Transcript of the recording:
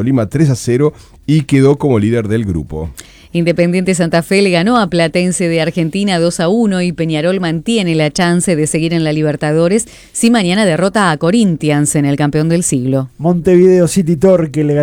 Tolima 3-0 y quedó como líder del grupo. Independiente Santa Fe le ganó a Platense de Argentina 2-1 y Peñarol mantiene la chance de seguir en la Libertadores si mañana derrota a Corinthians en el campeón del siglo. Montevideo City Torque le